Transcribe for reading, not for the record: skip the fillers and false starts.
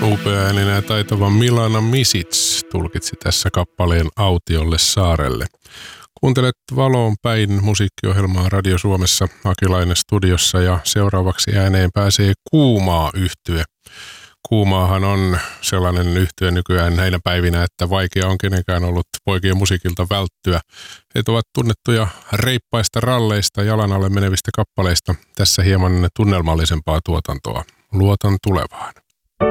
Upeaääninen ja taitava Milana Misic tulkitsi tässä kappaleen Autiolle saarelle. Kuuntelet Valoon päin musiikkiohjelmaa Radio Suomessa, Akilainen studiossa, ja seuraavaksi ääneen pääsee Kuumaa-yhtye. Kuumaahan on sellainen yhtye nykyään näinä päivinä, että vaikea on kenenkään ollut poikien musiikilta välttyä. He ovat tunnettuja reippaista ralleista, jalan alle menevistä kappaleista. Tässä hieman tunnelmallisempaa tuotantoa. Luotan tulevaan.